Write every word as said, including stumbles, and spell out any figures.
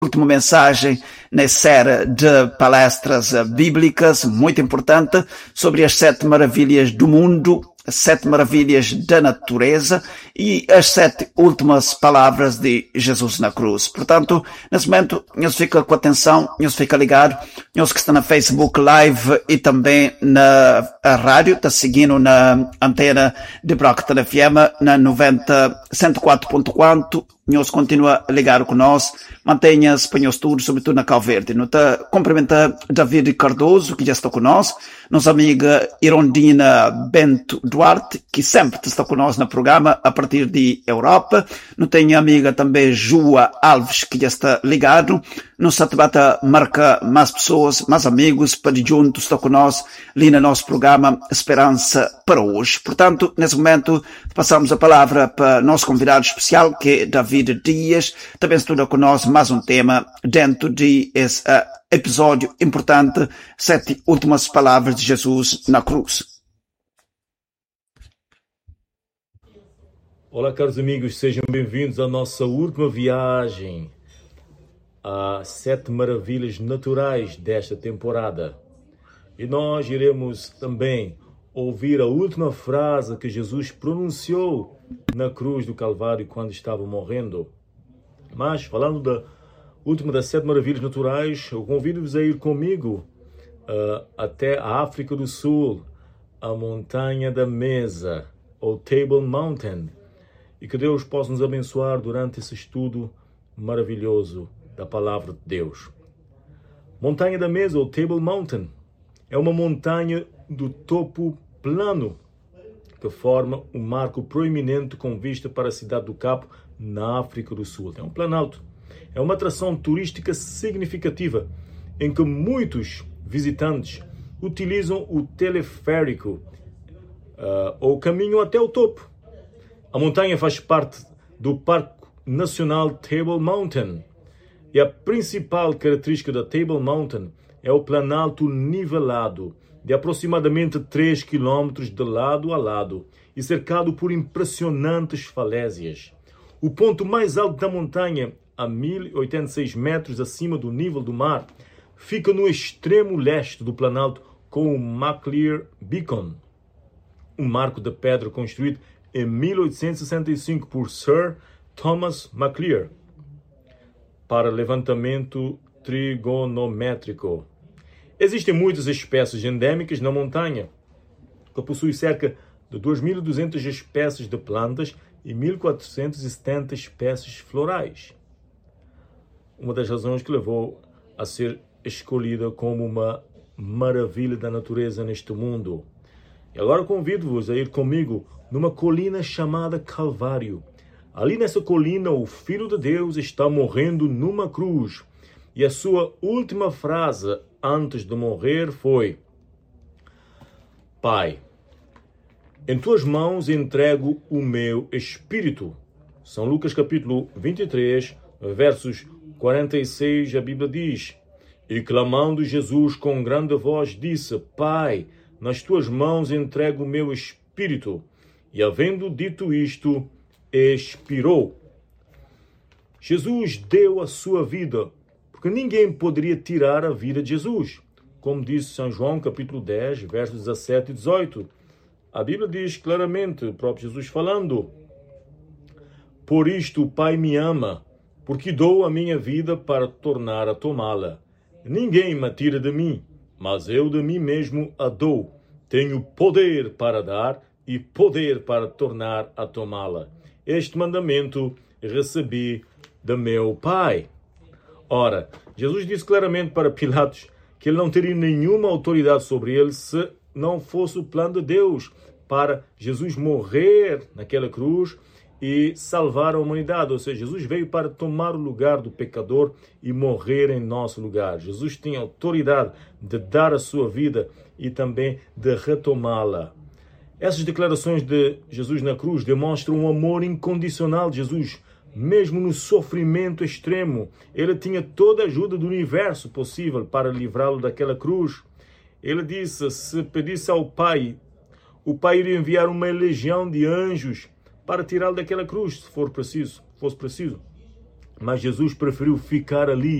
última mensagem na série de palestras bíblicas, muito importante, sobre as sete maravilhas do mundo, as sete maravilhas da natureza e as sete últimas palavras de Jesus na cruz. Portanto, nesse momento, nós fica com atenção, nós fica ligado, nós que está na Facebook Live e também na rádio, está seguindo na antena de Brockton F M, na noventa, cento e quatro ponto quatro, nós continua ligado com nós, mantenha-se para nós tudo, sobretudo na Cabo Verde. Nós está cumprimentar David Cardoso, que já está conosco, nossa amiga Irondina Bento Duarte, que sempre está conosco no programa a partir de Europa. Não tem a amiga também Joa Alves, que já está ligado. Nossa debata marca mais pessoas, mais amigos, para de juntos estar conosco ali no nosso programa Esperança para hoje. Portanto, nesse momento, passamos a palavra para nosso convidado especial, que é David Dias. Também estuda conosco mais um tema dentro de esse uh, episódio importante, sete últimas palavras de Jesus na cruz. Olá, caros amigos, sejam bem-vindos à nossa última viagem às sete maravilhas naturais desta temporada. E nós iremos também ouvir a última frase que Jesus pronunciou na cruz do Calvário quando estava morrendo. Mas, falando da última das sete maravilhas naturais, eu convido-vos a ir comigo uh, até a África do Sul, a Montanha da Mesa, ou Table Mountain, e que Deus possa nos abençoar durante esse estudo maravilhoso da Palavra de Deus. Montanha da Mesa, ou Table Mountain, é uma montanha do topo plano que forma um marco proeminente com vista para a cidade do Cabo, na África do Sul. É um planalto. É uma atração turística significativa em que muitos visitantes utilizam o teleférico uh, ou caminham até o topo. A montanha faz parte do Parque Nacional Table Mountain e a principal característica da Table Mountain é o planalto nivelado de aproximadamente três quilômetros de lado a lado e cercado por impressionantes falésias. O ponto mais alto da montanha, a mil e oitenta e seis metros acima do nível do mar, fica no extremo leste do planalto com o Maclear Beacon, um marco de pedra construído em mil oitocentos e sessenta e cinco por Sir Thomas Maclear para levantamento trigonométrico. Existem muitas espécies endêmicas na montanha, que possui cerca de dois mil e duzentas espécies de plantas e mil quatrocentas e setenta espécies florais. Uma das razões que levou a ser escolhida como uma maravilha da natureza neste mundo. E agora convido-vos a ir comigo numa colina chamada Calvário. Ali nessa colina, o Filho de Deus está morrendo numa cruz. E a sua última frase antes de morrer foi: Pai, em tuas mãos entrego o meu espírito. São Lucas capítulo vinte e três, versos quarenta e seis, a Bíblia diz: E clamando Jesus com grande voz disse: Pai, nas tuas mãos entrego o meu espírito. E havendo dito isto, expirou. Jesus deu a sua vida, porque ninguém poderia tirar a vida de Jesus. Como disse São João capítulo dez, versos dezessete e dezoito. A Bíblia diz claramente, o próprio Jesus falando: Por isto o Pai me ama, porque dou a minha vida para tornar a tomá-la. Ninguém me tira de mim, mas eu de mim mesmo a dou. Tenho poder para dar e poder para tornar a tomá-la. Este mandamento recebi de meu Pai. Ora, Jesus disse claramente para Pilatos que ele não teria nenhuma autoridade sobre ele se não fosse o plano de Deus para Jesus morrer naquela cruz e salvar a humanidade. Ou seja, Jesus veio para tomar o lugar do pecador e morrer em nosso lugar. Jesus tem autoridade de dar a sua vida e também de retomá-la. Essas declarações de Jesus na cruz demonstram um amor incondicional de Jesus. Mesmo no sofrimento extremo, ele tinha toda a ajuda do universo possível para livrá-lo daquela cruz. Ele disse, se pedisse ao Pai, o Pai iria enviar uma legião de anjos para tirá-lo daquela cruz, se for preciso, fosse preciso. Mas Jesus preferiu ficar ali